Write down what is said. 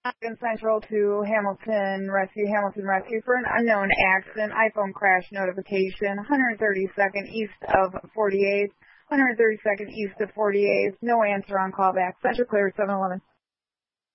Central to Hamilton Rescue for an unknown accident. iPhone crash notification. 132nd east of 48th. 132nd east of 48th. No answer on callback. Central clear 711.